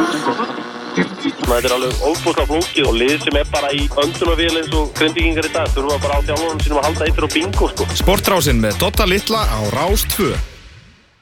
Þetta alveg ofboðslega flókið og lið sem bara í öndunarvél eins og Grindvíkingar í dag þurfa bara á þjálfarunum sínum að halda eittir og bingo sko. Sportrásin með Dodda litla á Rás 2.